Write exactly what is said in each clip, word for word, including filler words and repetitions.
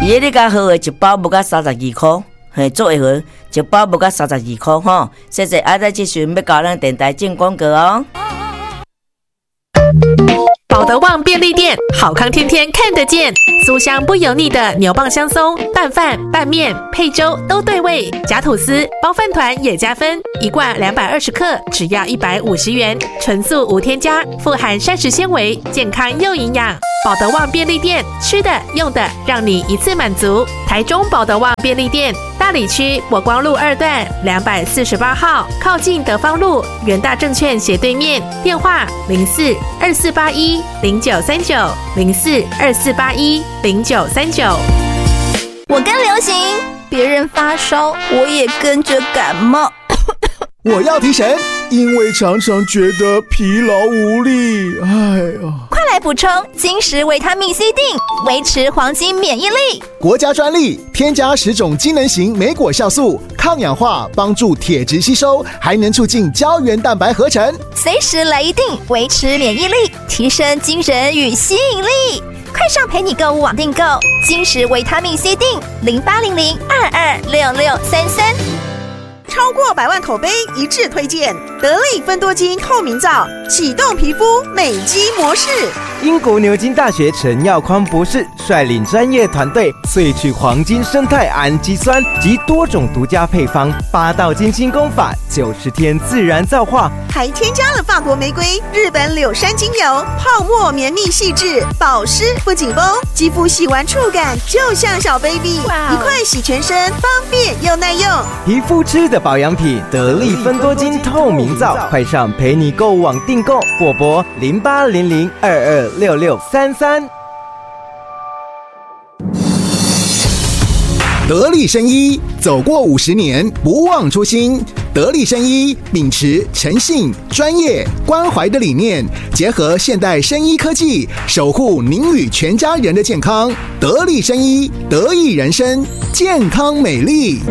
个你较好的一包无到三十二块，嘿，做会好一包无到三十二块吼。谢谢，啊，在这时要搞咱电台进广告哦。 保德旺便利店，好康天天看得见，酥香不油腻的牛蒡香松，拌饭、拌面、配粥都对味，夹吐司、包饭团也加分，一罐两百二十克，只要一百五十元，纯素无添加，富含膳食纤维，健康又营养。保德旺便利店，吃的用的让你一次满足。台中保德旺便利店，大里区国光路二段两百四十八号，靠近德芳路元大证券斜对面，电话零四二四八一零九三九零四二四八一零九三九。 我跟流行，别人发烧，我也跟着感冒。 我要提神，因为常常觉得疲劳无力。哎呀， 快来补充金石维他命 C 锭，维持黄金免疫力。 国家专利，添加十种机能型莓果酵素，抗氧化，帮助铁质吸收，还能促进胶原蛋白合成。 随时来一锭，维持免疫力，提升精神与吸引力。快上陪你购物网订购金石维他命 C 锭，零八零零二二六六三三。 超过百万口碑一致推荐得力芬多精透明皂，启动皮肤美肌模式。 英国牛津大学陈耀匡博士率领专业团队萃取黄金生态氨基酸及多种独家配方，八道金清功法，九十天自然皂化， 还添加了法国玫瑰、日本柳杉精油，泡沫绵密细致，保湿不紧绷，肌肤洗完触感就像小 baby， 一块洗全身，方便又耐用。 皮肤吃的保养品，得力芬多精透明皂，快上陪你购物网订购，或拨零八零零二二六六三三。 得力生医，走过五十年，不忘初心。得力生医秉持诚信、专业、关怀的理念，结合现代生医科技，守护您与全家人的健康。得力生医，得益人生，健康美丽。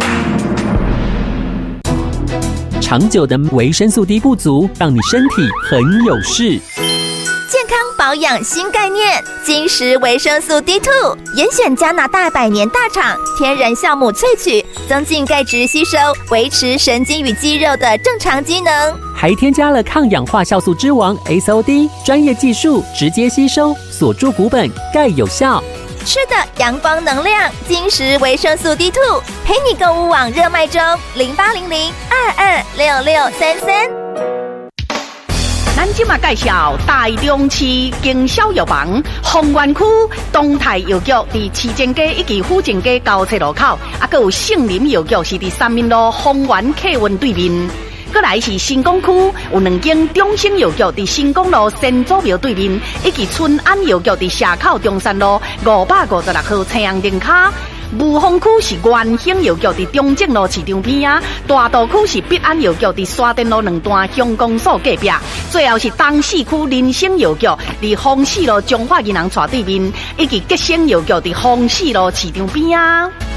长久的维生素 D 不足，让你身体很有事。 健康保养新概念，金石维生素 D 二， 严选加拿大百年大厂天然酵母萃取，增进钙质吸收，维持神经与肌肉的正常机能， 还添加了抗氧化酵素之王 S O D， 专业技术直接吸收，锁住骨本，钙有效。 吃的阳光能量，金石维生素 D 二， 陪你购物网热卖中，零八零零二二六六三三。 咱今嘛介绍台中市经销药房丰原区东泰药局，伫市政街以及府政街交叉路口，啊，还有杏林药局是伫三民路丰原客运对面。再来是新港区有两间中兴药局，伫新港路新祖庙对面，以及春安药局伫社口中山路五百五十六号青阳灯卡。雾峰区是元兴药局伫中正路市场边啊，大道区是必安药局伫沙田路两段乡公所隔壁，最后是东市区林生药局伫丰市路中华银行斜对面，以及吉生药局伫丰市路市场边啊。